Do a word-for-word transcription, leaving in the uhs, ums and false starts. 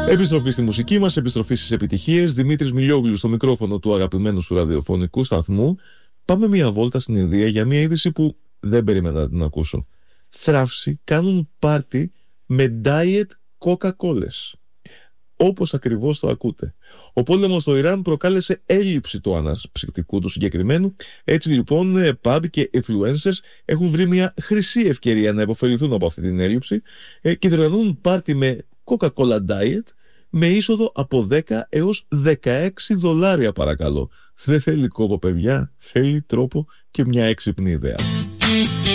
Επιστροφή στη μουσική μας, επιστροφή στις επιτυχίες. Δημήτρης Μιλιόγλου στο μικρόφωνο του αγαπημένου σου ραδιοφωνικού σταθμού. Πάμε μια βόλτα στην Ινδία για μια είδηση που δεν περίμενα να την ακούσω. Θράψοι κάνουν πάρτι με diet Coca-Colas. Όπως ακριβώς το ακούτε. Ο πόλεμος στο Ιράν προκάλεσε έλλειψη του αναψυκτικού του συγκεκριμένου. Έτσι λοιπόν, pub και influencers έχουν βρει μια χρυσή ευκαιρία να υποφεληθούν από αυτή την έλλειψη και διοργανώνουν πάρτι με Coca-Cola Diet με είσοδο από δέκα έως δεκαέξι δολάρια, παρακαλώ. Δεν θέλει κόπο, παιδιά, θέλει τρόπο και μια έξυπνη ιδέα.